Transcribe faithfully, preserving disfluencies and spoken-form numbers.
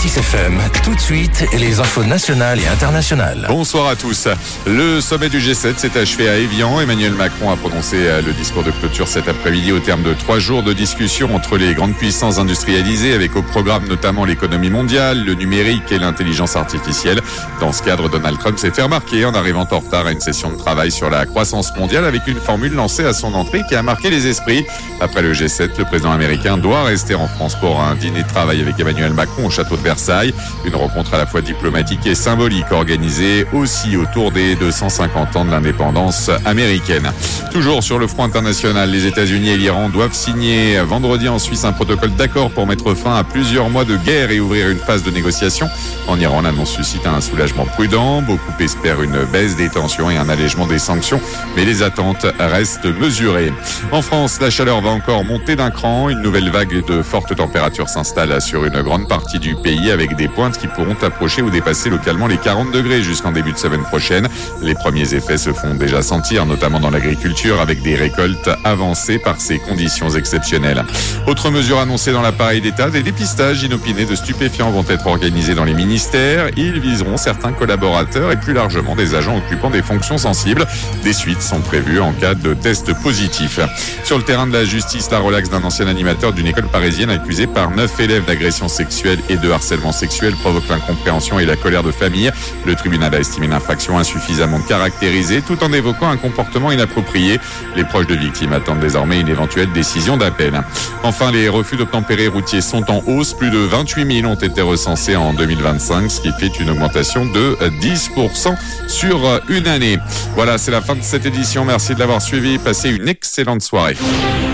Actis F M, tout de suite, les infos nationales et internationales. Bonsoir à tous. Le sommet du G sept s'est achevé à Évian. Emmanuel Macron a prononcé le discours de clôture cet après-midi au terme de trois jours de discussion entre les grandes puissances industrialisées, avec au programme notamment l'économie mondiale, le numérique et l'intelligence artificielle. Dans ce cadre, Donald Trump s'est fait remarquer en arrivant en retard à une session de travail sur la croissance mondiale, avec une formule lancée à son entrée qui a marqué les esprits. Après le G sept, le président américain doit rester en France pour un dîner de travail avec Emmanuel Macron au château de Versailles. Une rencontre à la fois diplomatique et symbolique organisée aussi autour des deux cent cinquante ans de l'indépendance américaine. Toujours sur le front international, les États-Unis et l'Iran doivent signer vendredi en Suisse un protocole d'accord pour mettre fin à plusieurs mois de guerre et ouvrir une phase de négociation. En Iran, l'annonce suscite un soulagement prudent. Beaucoup espèrent une baisse des tensions et un allègement des sanctions, mais les attentes restent mesurées. En France, la chaleur va encore monter d'un cran. Une nouvelle vague de fortes températures s'installe sur une grande partie du pays, avec des pointes qui pourront approcher ou dépasser localement les quarante degrés jusqu'en début de semaine prochaine. Les premiers effets se font déjà sentir, notamment dans l'agriculture, avec des récoltes avancées par ces conditions exceptionnelles. Autre mesure annoncée dans l'appareil d'État, des dépistages inopinés de stupéfiants vont être organisés dans les ministères. Ils viseront certains collaborateurs et plus largement des agents occupant des fonctions sensibles. Des suites sont prévues en cas de test positif. Sur le terrain de la justice, la relaxe d'un ancien animateur d'une école parisienne accusé par neuf élèves d'agression sexuelle et de harcèlement sexuel provoque l'incompréhension et la colère de famille. Le tribunal a estimé l'infraction insuffisamment caractérisée tout en évoquant un comportement inapproprié. Les proches de victimes attendent désormais une éventuelle décision d'appel. Enfin, les refus d'obtempérer routiers sont en hausse. Plus de vingt-huit mille ont été recensés en deux mille vingt-cinq, ce qui fait une augmentation de dix pour cent sur une année. Voilà, c'est la fin de cette édition. Merci de l'avoir suivi. Passez une excellente soirée.